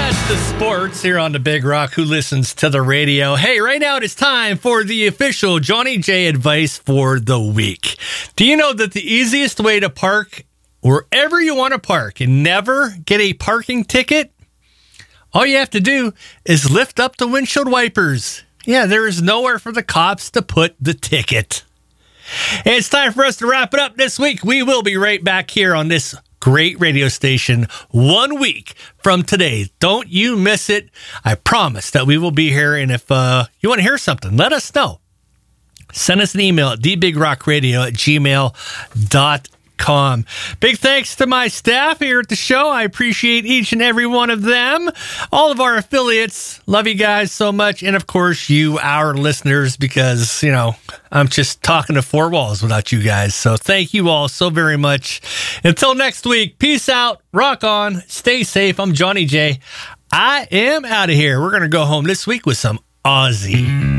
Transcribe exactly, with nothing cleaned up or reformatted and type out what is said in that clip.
That's the sports here on the Big Rock. Who listens to the radio? Hey, right now it is time for the official Johnny J advice for the week. Do you know that the easiest way to park wherever you want to park and never get a parking ticket? All you have to do is lift up the windshield wipers. Yeah, there is nowhere for the cops to put the ticket. And it's time for us to wrap it up this week. We will be right back here on this great radio station one week from today. Don't you miss it. I promise that we will be here. And if uh, you want to hear something, let us know. Send us an email at the big rock radio at gmail dot com. Big thanks to my staff here at the show. I appreciate each and every one of them. All of our affiliates. Love you guys so much. And of course, you, our listeners, because, you know, I'm just talking to four walls without you guys. So thank you all so very much. Until next week, peace out, rock on, stay safe. I'm Johnny J. I am out of here. We're going to go home this week with some Ozzy.